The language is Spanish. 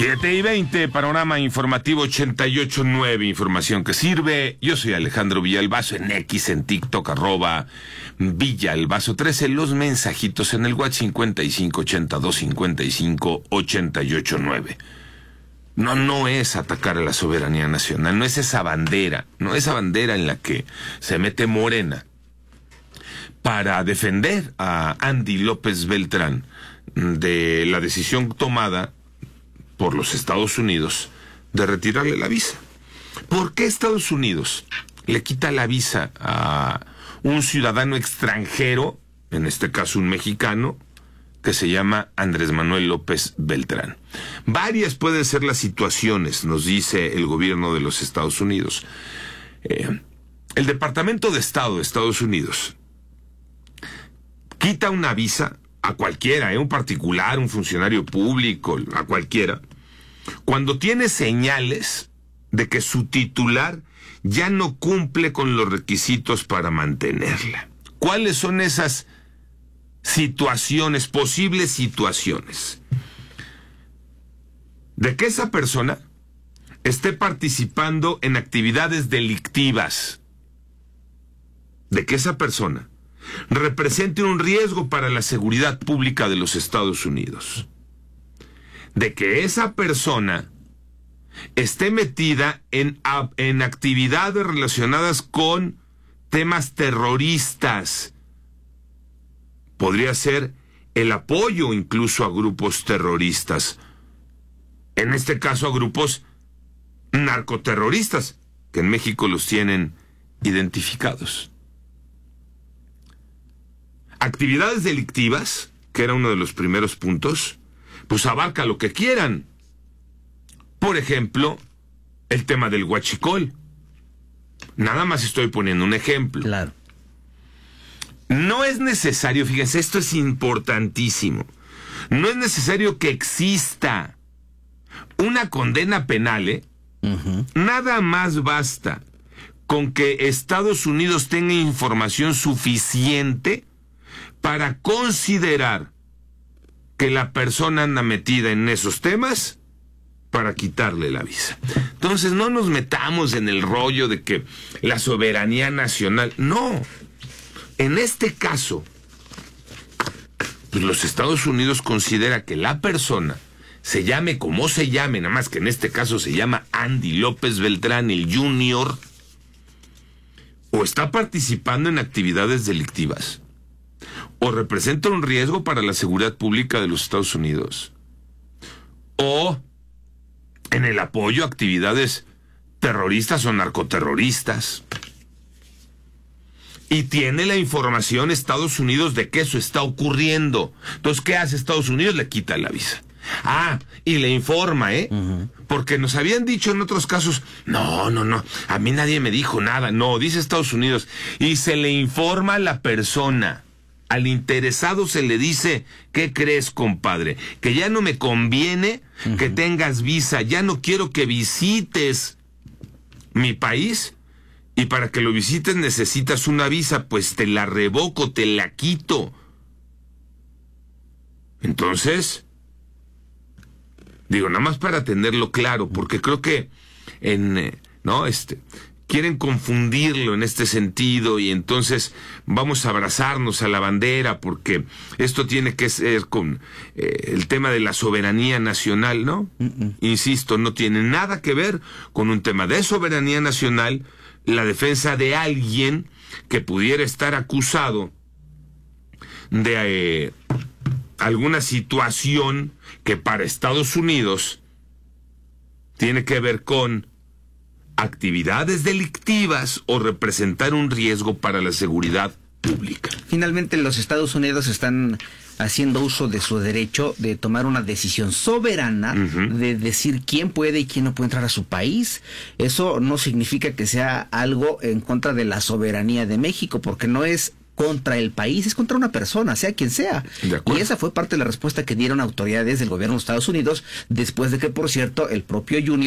7:20, panorama informativo 88.9, información que sirve. Yo soy Alejandro Villalbazo, en X, en TikTok, @Villalbazo13, los mensajitos en el WhatsApp 5580-255-889. No es atacar a la soberanía nacional, no es esa bandera en la que se mete Morena para defender a Andy López Beltrán de la decisión tomada por los Estados Unidos de retirarle la visa. ¿Por qué Estados Unidos le quita la visa a un ciudadano extranjero, en este caso un mexicano, que se llama Andrés Manuel López Beltrán? Varias pueden ser las situaciones, nos dice el gobierno de los Estados Unidos. El Departamento de Estado de Estados Unidos quita una visa a cualquiera, un particular, un funcionario público, a cualquiera, cuando tiene señales de que su titular ya no cumple con los requisitos para mantenerla. ¿Cuáles son esas situaciones, posibles situaciones? De que esa persona esté participando en actividades delictivas, de que esa persona represente un riesgo para la seguridad pública de los Estados Unidos, de que esa persona esté metida en actividades relacionadas con temas terroristas. Podría ser el apoyo incluso a grupos terroristas, en este caso a grupos narcoterroristas, que en México los tienen identificados. Actividades delictivas, que era uno de los primeros puntos, pues abarca lo que quieran. Por ejemplo, el tema del huachicol. Nada más estoy poniendo un ejemplo. Claro. No es necesario, fíjense, esto es importantísimo. No es necesario que exista una condena penal, Nada más basta con que Estados Unidos tenga información suficiente para considerar que la persona anda metida en esos temas para quitarle la visa. Entonces no nos metamos en el rollo de que la soberanía nacional, no. En este caso, pues los Estados Unidos considera que la persona, se llame como se llame, nada más que en este caso se llama Andy López Beltrán, el Junior, o está participando en actividades delictivas, o representa un riesgo para la seguridad pública de los Estados Unidos, o en el apoyo a actividades terroristas o narcoterroristas, y tiene la información Estados Unidos de que eso está ocurriendo. Entonces, ¿qué hace Estados Unidos? Le quita la visa. Y le informa, porque nos habían dicho en otros casos, no, a mí nadie me dijo nada. No, dice Estados Unidos, y se le informa a la persona. Al interesado se le dice, ¿qué crees, compadre? Que ya no me conviene que tengas visa, ya no quiero que visites mi país, y para que lo visites necesitas una visa, pues te la revoco, te la quito. Entonces, digo, nada más para tenerlo claro, porque creo que quieren confundirlo en este sentido, y entonces vamos a abrazarnos a la bandera, porque esto tiene que ser con el tema de la soberanía nacional, ¿no? Insisto, no tiene nada que ver con un tema de soberanía nacional, la defensa de alguien que pudiera estar acusado de alguna situación que para Estados Unidos tiene que ver con actividades delictivas o representar un riesgo para la seguridad pública. Finalmente, los Estados Unidos están haciendo uso de su derecho de tomar una decisión soberana, de decir quién puede y quién no puede entrar a su país. Eso no significa que sea algo en contra de la soberanía de México, porque no es contra el país, es contra una persona, sea quien sea. Y esa fue parte de la respuesta que dieron autoridades del gobierno de Estados Unidos, después de que, por cierto, el propio Junior